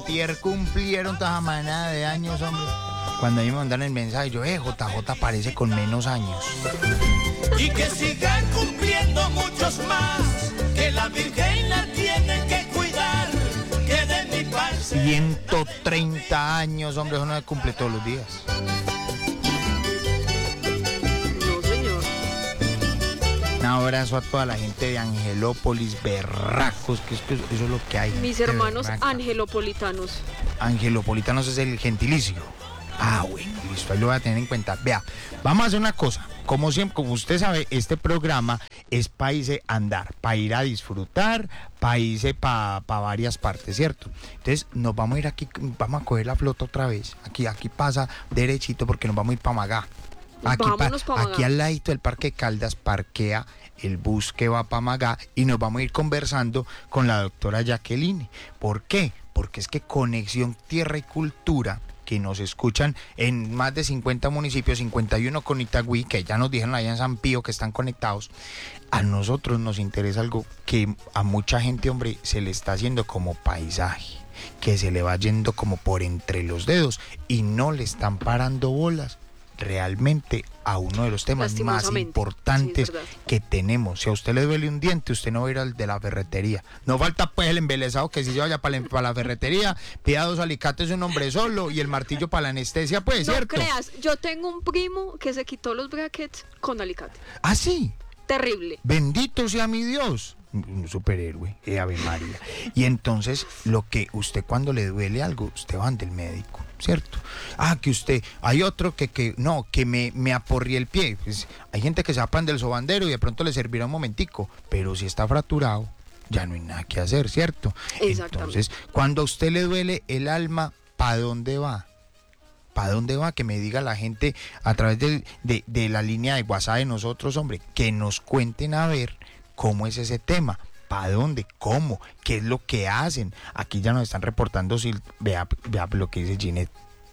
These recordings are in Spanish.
antier cumplieron toda manada de años, hombre. Cuando a mí me mandan el mensaje, yo, JJ parece con menos años. Y que sigan cumpliendo muchos más, que la Virgen la tienen que cuidar, que de mi parte... 130 años, hombre, eso no se cumple todos los días. No, señor. Un abrazo a toda la gente de Angelópolis, berracos, que eso es lo que hay. Mis gente hermanos berraca. angelopolitanos. Angelopolitanos es el gentilicio. Ah, bueno, listo, ahí lo voy a tener en cuenta. Vea, vamos a hacer una cosa. Como siempre, como usted sabe, este programa es para irse a andar, para ir a disfrutar, para irse para varias partes, ¿cierto? Entonces, nos vamos a ir aquí, vamos a coger la flota otra vez. Aquí pasa derechito porque nos vamos a ir para Magá. Vámonos pa' Magá. Aquí al ladito del Parque Caldas parquea el bus que va para Magá y nos vamos a ir conversando con la doctora Jacqueline. ¿Por qué? Porque es que Conexión Tierra y Cultura, que nos escuchan en más de 50 municipios, 51 con Itagüí, que ya nos dijeron allá en San Pío que están conectados. A nosotros nos interesa algo que a mucha gente, hombre, se le está haciendo como paisaje, que se le va yendo como por entre los dedos y no le están parando bolas realmente a uno de los temas más importantes sí, que tenemos. Si a usted le duele un diente, usted no va a ir al de la ferretería. No falta pues el embelesado que si se vaya para la ferretería, pida 2 alicates un hombre solo y el martillo para la anestesia, pues, No ¿cierto? creas, yo tengo un primo que se quitó los brackets con alicate. ¿Ah, sí? Terrible. Bendito sea mi Dios. Un superhéroe, Ave María. Y entonces, lo que usted cuando le duele algo, usted va ante el médico, ¿cierto? Ah, que usted, hay otro que me aporrié el pie. Pues, hay gente que se apan del sobandero y de pronto le servirá un momentico, pero si está fracturado, ya no hay nada que hacer, ¿cierto? Entonces, cuando a usted le duele el alma, ¿para dónde va? ¿Para dónde va? Que me diga la gente a través de la línea de WhatsApp de nosotros, hombre, que nos cuenten a ver cómo es ese tema, para dónde, cómo, qué es lo que hacen. Aquí ya nos están reportando, vea lo que dice Ginette.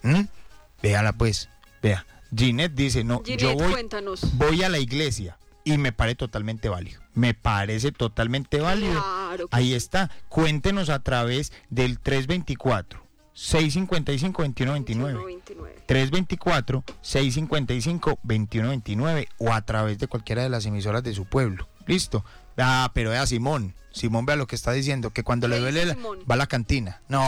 Véala pues, vea. Ginette dice, no, Ginette, yo voy a la iglesia y me parece totalmente válido. Me parece totalmente válido. Claro que Ahí sí. está. Cuéntenos a través del 324-655-2129. 324-655-2129 o a través de cualquiera de las emisoras de su pueblo. ¿Listo? Ah, pero vea Simón, vea lo que está diciendo, que cuando le duele va a la cantina. No.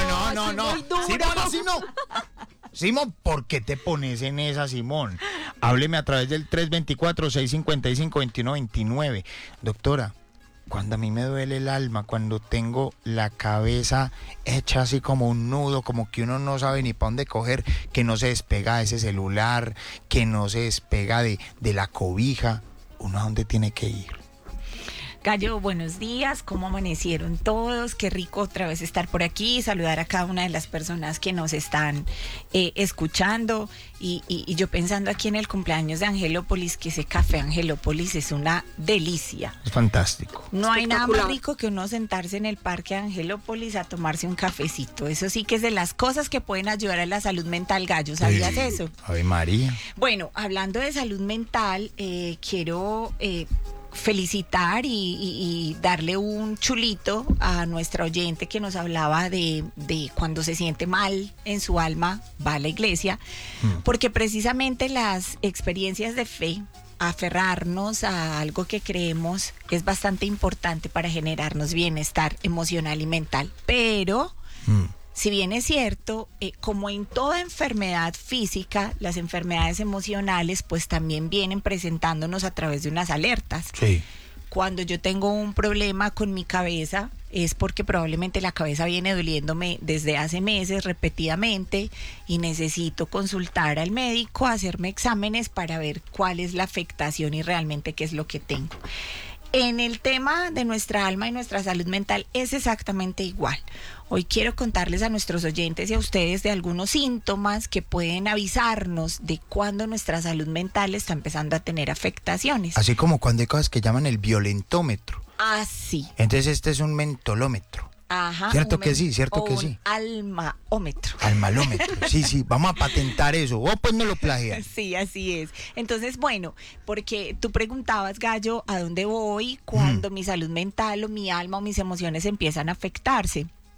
Simón, así no. Simón, ¿por qué te pones en esa, Simón? Hábleme a través del 324-655-2129. Doctora, cuando a mí me duele el alma, cuando tengo la cabeza hecha así como un nudo, como que uno no sabe ni para dónde coger, que no se despega de ese celular, que no se despega de la cobija, ¿uno a dónde tiene que ir? Gallo, buenos días, ¿cómo amanecieron todos? Qué rico otra vez estar por aquí, saludar a cada una de las personas que nos están escuchando y yo pensando aquí en el cumpleaños de Angelópolis, que ese café Angelópolis es una delicia. Es fantástico. No hay nada más rico que uno sentarse en el parque de Angelópolis a tomarse un cafecito. Eso sí que es de las cosas que pueden ayudar a la salud mental, Gallo, ¿sabías eso? Ave María. Bueno, hablando de salud mental, quiero... felicitar y darle un chulito a nuestra oyente que nos hablaba de cuando se siente mal en su alma, va a la iglesia, porque precisamente las experiencias de fe, aferrarnos a algo que creemos, es bastante importante para generarnos bienestar emocional y mental, pero... Si bien es cierto, como en toda enfermedad física, las enfermedades emocionales pues también vienen presentándonos a través de unas alertas. Sí. Cuando yo tengo un problema con mi cabeza es porque probablemente la cabeza viene doliéndome desde hace meses repetidamente y necesito consultar al médico, hacerme exámenes para ver cuál es la afectación y realmente qué es lo que tengo. En el tema de nuestra alma y nuestra salud mental es exactamente igual. Hoy quiero contarles a nuestros oyentes y a ustedes de algunos síntomas que pueden avisarnos de cuándo nuestra salud mental está empezando a tener afectaciones. Así como cuando hay cosas que llaman el violentómetro. Ah, sí. Entonces este es un mentolómetro. Ajá. ¿Cierto que sí? ¿Cierto que sí? Almaómetro. Almalómetro. Sí, vamos a patentar eso. O pues no lo plagian. Sí, así es. Entonces, bueno, porque tú preguntabas, Gallo, ¿a dónde voy cuando mi salud mental o mi alma o mis emociones empiezan a afectarse?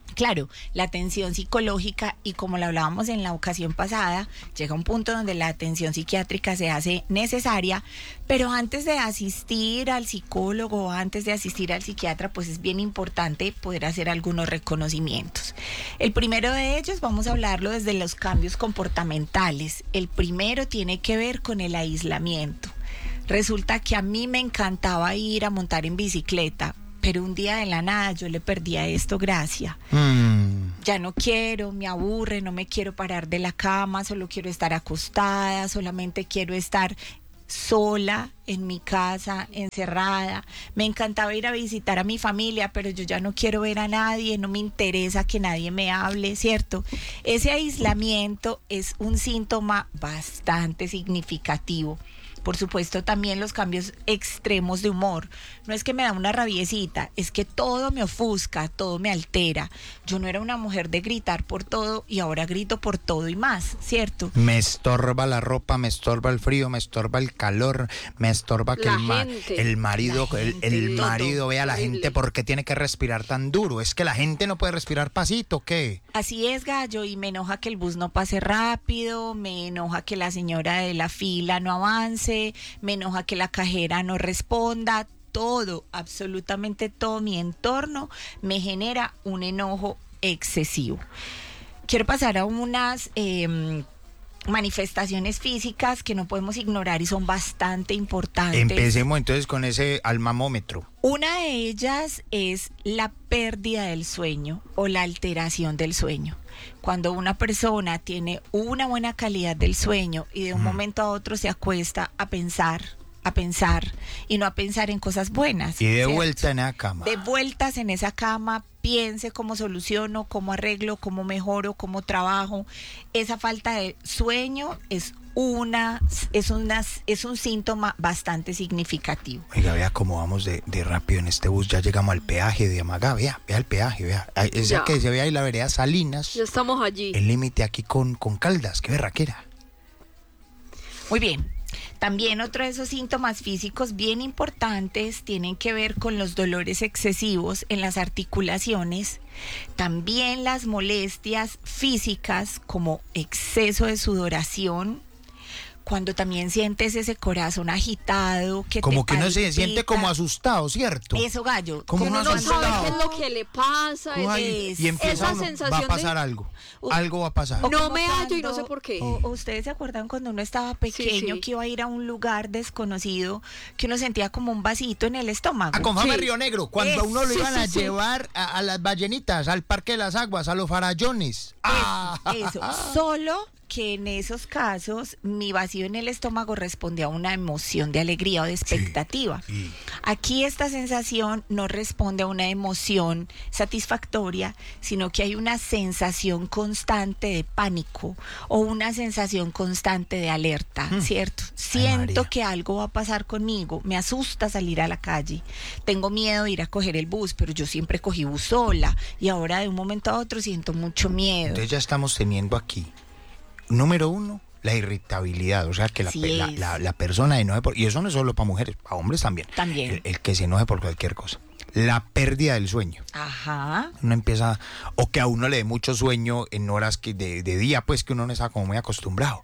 Claro, la atención psicológica, y como lo hablábamos en la ocasión pasada, llega un punto donde la atención psiquiátrica se hace necesaria, pero antes de asistir al psicólogo, antes de asistir al psiquiatra, pues es bien importante poder hacer algunos reconocimientos. El primero de ellos, vamos a hablarlo desde los cambios comportamentales. El primero tiene que ver con el aislamiento. Resulta que a mí me encantaba ir a montar en bicicleta, pero un día de la nada yo le perdí a esto gracia. Ya no quiero, me aburre, no me quiero parar de la cama, solo quiero estar acostada, solamente quiero estar sola en mi casa, encerrada. Me encantaba ir a visitar a mi familia, pero yo ya no quiero ver a nadie, no me interesa que nadie me hable, ¿cierto? Ese aislamiento es un síntoma bastante significativo. Por supuesto, también los cambios extremos de humor. No es que me da una rabiecita, es que todo me ofusca, todo me altera. Yo no era una mujer de gritar por todo y ahora grito por todo y más, ¿cierto? Me estorba la ropa, me estorba el frío, me estorba el calor, me estorba que el marido vea a la gente porque tiene que respirar tan duro. Es que la gente no puede respirar pasito, ¿qué? Así es, Gallo, y me enoja que el bus no pase rápido, me enoja que la señora de la fila no avance, me enoja que la cajera no responda. Todo, absolutamente todo mi entorno me genera un enojo excesivo. Quiero pasar a unas manifestaciones físicas que no podemos ignorar y son bastante importantes. Empecemos entonces con ese almamómetro. Una de ellas es la pérdida del sueño o la alteración del sueño. Cuando una persona tiene una buena calidad del sueño y de un momento a otro se acuesta a pensar y no a pensar en cosas buenas. Y de ¿cierto? vuelta en la cama. De vueltas en esa cama, piense cómo soluciono, cómo arreglo, cómo mejoro, cómo trabajo. Esa falta de sueño es un síntoma bastante significativo. Oiga, vea cómo vamos de rápido en este bus. Ya llegamos al peaje de Amagá. Vea el peaje, vea. Ese que se ve ahí la vereda Salinas. Ya estamos allí. El límite aquí con Caldas. Qué berraquera. Muy bien. También otro de esos síntomas físicos bien importantes tienen que ver con los dolores excesivos en las articulaciones, también las molestias físicas como exceso de sudoración, cuando también sientes ese corazón agitado, que como te que uno se palpita. siente como asustado, ¿cierto? Eso, Gallo. Como Uno uno no sabe asustado. qué es lo que le pasa. Y empieza esa uno, sensación va a de- pasar algo. Algo va a pasar. O No como me hallo y no cuando- sé por qué. O ustedes se acuerdan cuando uno estaba pequeño sí. que iba a ir a un lugar desconocido, que uno sentía como un vasito en el estómago. A Confame Sí. Río Negro, cuando a uno lo Sí, iban a sí. llevar a las ballenitas, al Parque de las Aguas, a los farallones. Eso, solo que en esos casos mi vacío en el estómago responde a una emoción de alegría o de expectativa. Sí. Aquí esta sensación no responde a una emoción satisfactoria, sino que hay una sensación constante de pánico o una sensación constante de alerta, ¿cierto? Siento María. que algo va a pasar conmigo, me asusta salir a la calle, tengo miedo de ir a coger el bus, pero yo siempre cogí bus sola y ahora de un momento a otro siento mucho miedo. Entonces ya estamos teniendo aquí, número 1, la irritabilidad, o sea que Así es. la persona enoje por, y eso no es solo para mujeres, para hombres también. También. El que se enoje por cualquier cosa. La pérdida del sueño. Ajá. Uno empieza, o que a uno le dé mucho sueño en horas que de día, pues que uno no está como muy acostumbrado.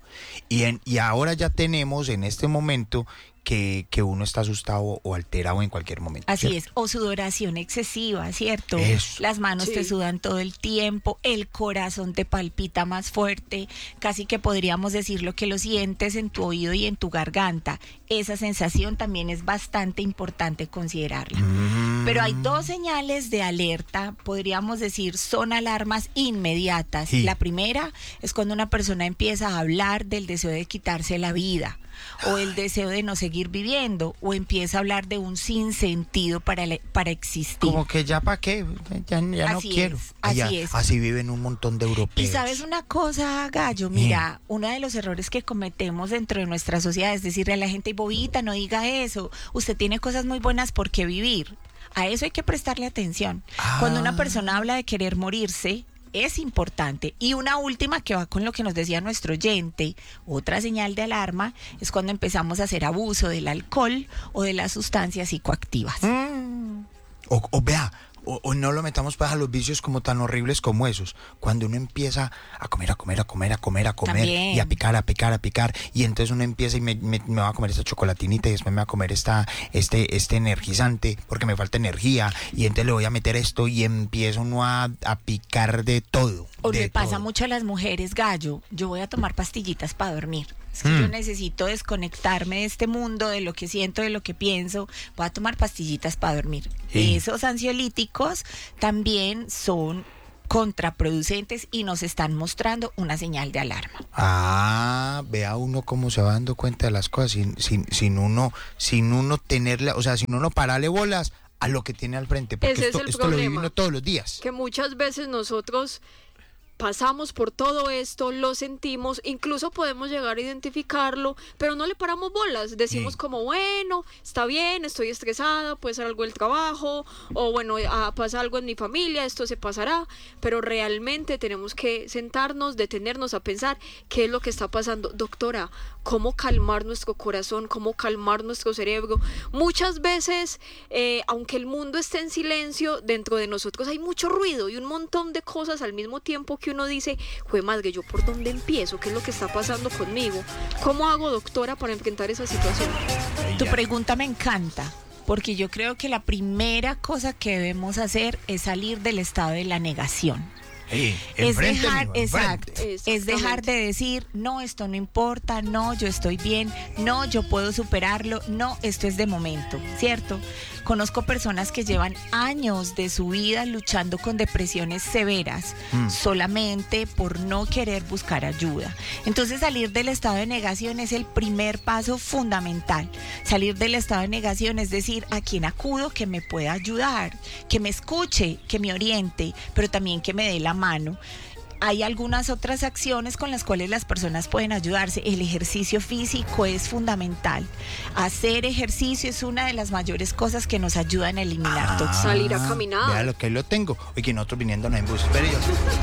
Y ahora ya tenemos en este momento que uno está asustado o alterado en cualquier momento. Así ¿cierto? es, o sudoración excesiva, ¿cierto? Eso. Las manos Sí. te sudan todo el tiempo, el corazón te palpita más fuerte, casi que podríamos decirlo que lo sientes en tu oído y en tu garganta. Esa sensación también es bastante importante considerarla. Pero hay dos señales de alerta, podríamos decir, son alarmas inmediatas. Sí. La primera es cuando una persona empieza a hablar del deseo de quitarse la vida, o el deseo de no seguir viviendo, o empieza a hablar de un sinsentido para existir. Como que ya para qué, ya no Así quiero. es, así Allá, es. así viven un montón de europeos. Y sabes una cosa, Gallo, mira, uno de los errores que cometemos dentro de nuestra sociedad es decirle a la gente, bobita, no diga eso, usted tiene cosas muy buenas por qué vivir. A eso hay que prestarle atención. Cuando una persona habla de querer morirse, es importante. Y una última que va con lo que nos decía nuestro oyente, otra señal de alarma, es cuando empezamos a hacer abuso del alcohol o de las sustancias psicoactivas. O vea, O no lo metamos pues a los vicios como tan horribles como esos. Cuando uno empieza a comer También. y a picar, y entonces uno empieza y me va a comer esta chocolatinita y después me va a comer este energizante porque me falta energía y entonces le voy a meter esto y empiezo uno a picar de todo. O de le pasa todo. mucho a las mujeres, Gallo, yo voy a tomar pastillitas para dormir. Es que yo necesito desconectarme de este mundo, de lo que siento, de lo que pienso. Voy a tomar pastillitas para dormir. Sí. Esos ansiolíticos también son contraproducentes y nos están mostrando una señal de alarma. Ah, vea uno cómo se va dando cuenta de las cosas sin uno tenerla, o sea, sin uno pararle bolas a lo que tiene al frente, porque Ese es el esto lo vive problema. uno todos los días. Que muchas veces nosotros pasamos por todo esto, lo sentimos, incluso podemos llegar a identificarlo, pero no le paramos bolas, decimos Sí. como, bueno, está bien, estoy estresada, puede ser algo del trabajo, o bueno, pasa algo en mi familia, esto se pasará, pero realmente tenemos que sentarnos, detenernos a pensar qué es lo que está pasando. Doctora, ¿cómo calmar nuestro corazón? ¿Cómo calmar nuestro cerebro? Muchas veces, aunque el mundo esté en silencio, dentro de nosotros hay mucho ruido y un montón de cosas al mismo tiempo que uno dice, jue madre, ¿yo por dónde empiezo? ¿Qué es lo que está pasando conmigo? ¿Cómo hago, doctora, para enfrentar esa situación? Tu pregunta me encanta, porque yo creo que la primera cosa que debemos hacer es salir del estado de la negación. Es dejar, exacto, es dejar de decir, no, esto no importa, no, yo estoy bien, no, yo puedo superarlo, no, esto es de momento, ¿cierto? Conozco personas que llevan años de su vida luchando con depresiones severas solamente por no querer buscar ayuda. Entonces salir del estado de negación es el primer paso fundamental. Salir del estado de negación es decir, ¿a quién acudo que me pueda ayudar? Que me escuche, que me oriente, pero también que me dé la mano. Hay algunas otras acciones con las cuales las personas pueden ayudarse. El ejercicio físico es fundamental. Hacer ejercicio es una de las mayores cosas que nos ayudan a eliminar toxinas. Salir a caminar. Vea lo que lo tengo. Oye, que nosotros viniéndonos en bus. Espere yo.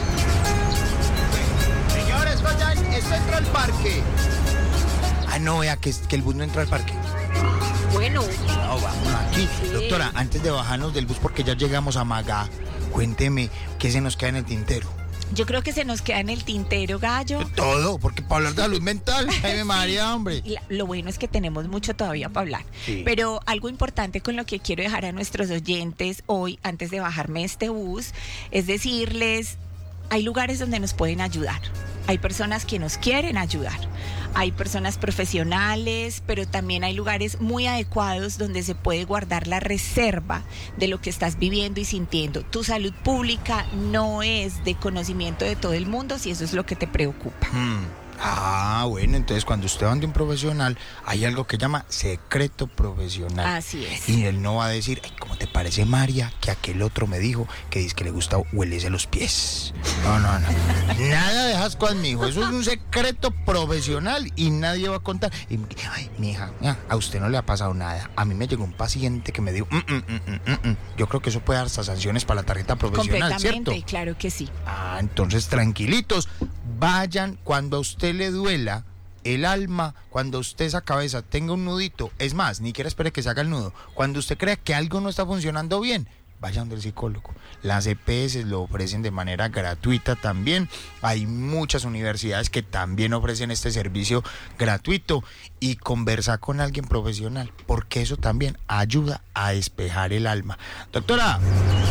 Señores, vayan, esto entra al parque. Ah, no, vea que el bus no entra al parque. Bueno, No, vamos aquí. Sí. Doctora, antes de bajarnos del bus porque ya llegamos a Magá, cuénteme qué se nos queda en el tintero. Yo creo que se nos queda en el tintero, Gallo. Todo, porque para hablar de salud mental, ay, María, hombre. Lo bueno es que tenemos mucho todavía para hablar. Sí. Pero algo importante con lo que quiero dejar a nuestros oyentes hoy, antes de bajarme de este bus, es decirles, hay lugares donde nos pueden ayudar. Hay personas que nos quieren ayudar. Hay personas profesionales, pero también hay lugares muy adecuados donde se puede guardar la reserva de lo que estás viviendo y sintiendo. Tu salud pública no es de conocimiento de todo el mundo, si eso es lo que te preocupa. Ah, bueno, entonces cuando usted va de un profesional, hay algo que llama secreto profesional. Así es. Y él no va a decir, ay, ¿cómo te parece, María? Que aquel otro me dijo que dice que le gusta huelerse los pies. No. Nada de esas cosas, mijo. Eso es un secreto profesional y nadie va a contar. Y, ay, mija, a usted no le ha pasado nada. A mí me llegó un paciente que me dijo, yo creo que eso puede dar hasta sanciones para la tarjeta profesional, Completamente, ¿cierto? claro que sí. Ah, entonces tranquilitos, vayan cuando a usted le duela el alma, cuando usted esa cabeza tenga un nudito, es más, ni siquiera espere que se haga el nudo, cuando usted crea que algo no está funcionando bien, vaya donde el psicólogo. Las EPS lo ofrecen de manera gratuita también, hay muchas universidades que también ofrecen este servicio gratuito y conversar con alguien profesional, porque eso también ayuda a despejar el alma. Doctora,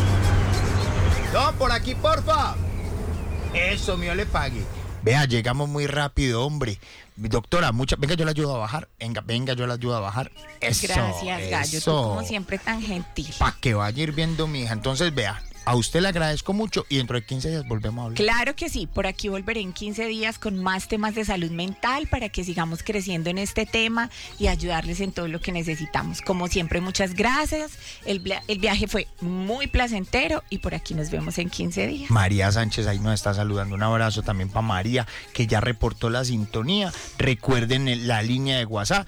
no, por aquí, porfa. Eso, mío, le pague. Vea, llegamos muy rápido, hombre. Doctora, venga, yo la ayudo a bajar. Venga, yo la ayudo a bajar. Eso, Gracias, Gallo. Tú eso. como siempre tan gentil. Para que vaya a ir viendo mi hija. Entonces, vea, a usted le agradezco mucho y dentro de 15 días volvemos a hablar. Claro que sí, por aquí volveré en 15 días con más temas de salud mental para que sigamos creciendo en este tema y ayudarles en todo lo que necesitamos. Como siempre, muchas gracias. El viaje fue muy placentero y por aquí nos vemos en 15 días. María Sánchez ahí nos está saludando. Un abrazo también para María, que ya reportó la sintonía. Recuerden la línea de WhatsApp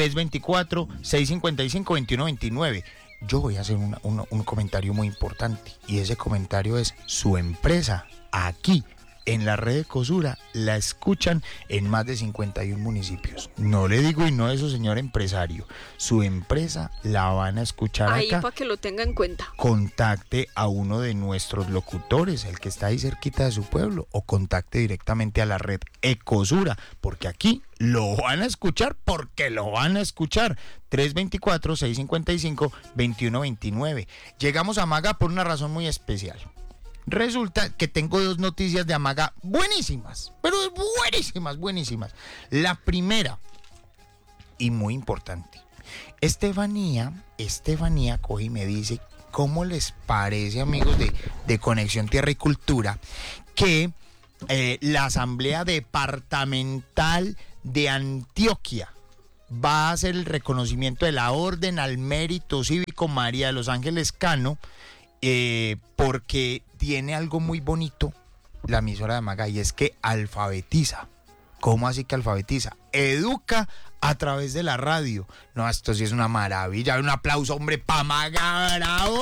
324-655-2129. Yo voy a hacer un comentario muy importante y ese comentario es: su empresa aquí en la red Ecosura la escuchan en más de 51 municipios. No le digo y no eso, señor empresario. Su empresa la van a escuchar Ahí acá. para que lo tenga en cuenta. Contacte a uno de nuestros locutores, el que está ahí cerquita de su pueblo, o contacte directamente a la red Ecosura, porque aquí lo van a escuchar, porque lo van a escuchar. 324-655-2129. Llegamos a Amaga por una razón muy especial. Resulta que tengo 2 noticias de Amaga buenísimas, pero buenísimas. La primera, y muy importante, Estefanía coge y me dice, ¿cómo les parece, amigos de Conexión Tierra y Cultura, que la Asamblea Departamental de Antioquia va a hacer el reconocimiento de la Orden al Mérito Cívico María de los Ángeles Cano, porque tiene algo muy bonito la emisora de Amaga, y es que alfabetiza? ¿Cómo así que alfabetiza? Educa a través de la radio. No, esto sí es una maravilla. Un aplauso, hombre, para Amaga, ¡bravo!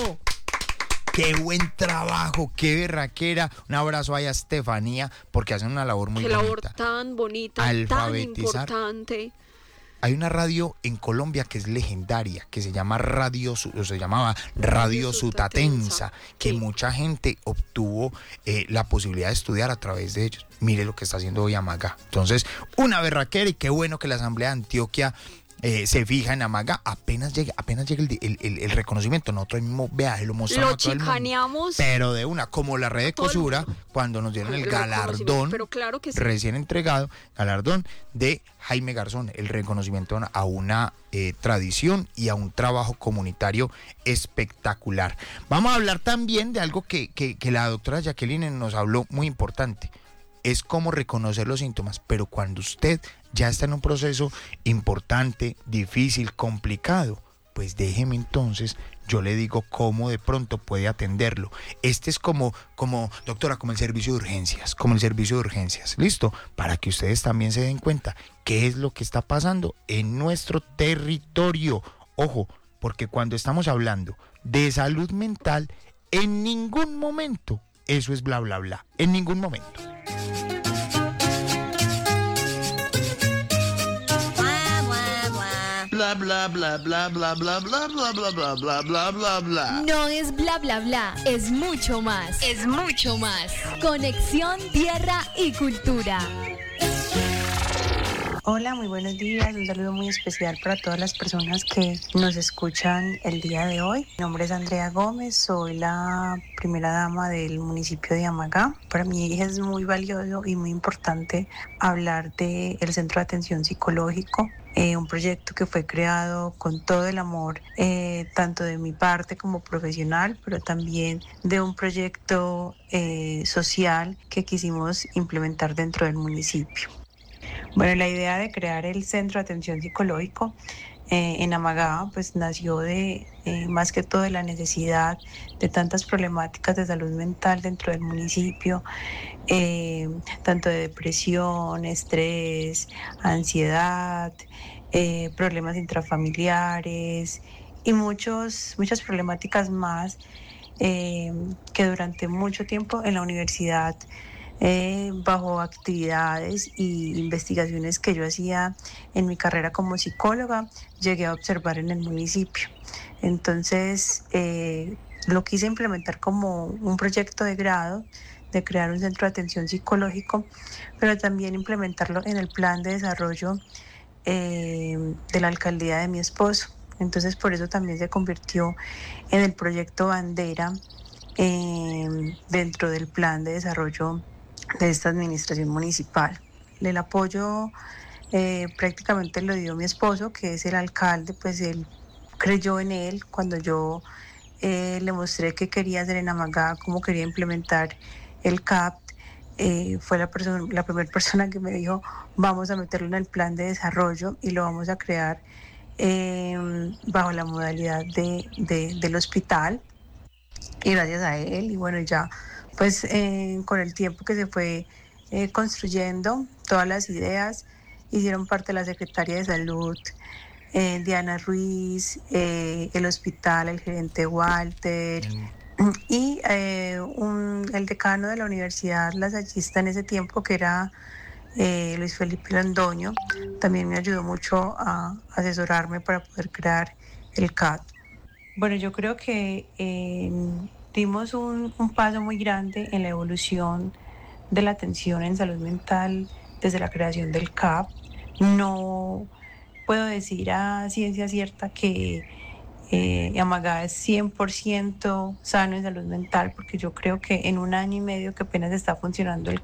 ¡Qué buen trabajo! ¡Qué berraquera! Un abrazo ahí a Estefanía, porque hacen una labor muy Qué labor bonita. tan bonita, tan Alfabetizar. importante. Hay una radio en Colombia que es legendaria, que se llama se llamaba Radio Sutatensa, que sí. mucha gente obtuvo la posibilidad de estudiar a través de ellos. Mire lo que está haciendo hoy Amaga. Entonces, una berraquera, y qué bueno que la Asamblea de Antioquia se fija en Amaga. Apenas llegue el reconocimiento, nosotros mismo, vea, lo mostramos Lo a todo el mundo. chicaneamos. Pero de una, como la red de Todo el Ecosura, mundo. cuando nos dieron el reconocimiento, galardón, pero claro que sí. recién entregado, galardón de Jaime Garzón, el reconocimiento a una tradición y a un trabajo comunitario espectacular. Vamos a hablar también de algo que la doctora Jacqueline nos habló muy importante. Es cómo reconocer los síntomas, pero cuando usted ya está en un proceso importante, difícil, complicado, pues déjeme entonces, yo le digo cómo de pronto puede atenderlo. Este es como doctora, como el servicio de urgencias, ¿listo? Para que ustedes también se den cuenta qué es lo que está pasando en nuestro territorio. Ojo, porque cuando estamos hablando de salud mental, en ningún momento eso es bla, bla, bla, en ningún momento. Bla bla bla bla bla bla bla bla bla bla bla bla bla bla. No es bla bla bla, es mucho más. Es mucho más. Conexión Tierra y Cultura. Hola, muy buenos días. Un saludo muy especial para todas las personas que nos escuchan el día de hoy. Mi nombre es Andrea Gómez, soy la primera dama del municipio de Amagá. Para mí es muy valioso y muy importante hablar del Centro de Atención Psicológico. Un proyecto que fue creado con todo el amor, tanto de mi parte como profesional, pero también de un proyecto social que quisimos implementar dentro del municipio. Bueno, la idea de crear el Centro de Atención Psicológico en Amagá pues nació de más que todo de la necesidad de tantas problemáticas de salud mental dentro del municipio, tanto de depresión, estrés, ansiedad, problemas intrafamiliares y muchas problemáticas más que durante mucho tiempo en la universidad, bajo actividades y investigaciones que yo hacía en mi carrera como psicóloga, llegué a observar en el municipio. Entonces, lo quise implementar como un proyecto de grado, de crear un centro de atención psicológico, pero también implementarlo en el plan de desarrollo de la alcaldía de mi esposo. Entonces, por eso también se convirtió en el proyecto bandera dentro del plan de desarrollo de esta administración municipal. El apoyo prácticamente lo dio mi esposo, que es el alcalde, pues él creyó en él cuando yo le mostré qué quería hacer en Amagá, cómo quería implementar el CAP. Fue la primera persona que me dijo, vamos a meterlo en el plan de desarrollo y lo vamos a crear bajo la modalidad del hospital. Y gracias a él, y bueno, ya pues con el tiempo que se fue construyendo, todas las ideas hicieron parte de la Secretaría de Salud, Diana Ruiz, el hospital, el gerente Walter, Y el decano de la Universidad Lasallista en ese tiempo, que era Luis Felipe Londoño, también me ayudó mucho a asesorarme para poder crear el CAT. Bueno, yo creo que dimos un paso muy grande en la evolución de la atención en salud mental desde la creación del CAP. No puedo decir a ciencia cierta que Yamagá es 100% sano en salud mental, porque yo creo que en un año y medio que apenas está funcionando el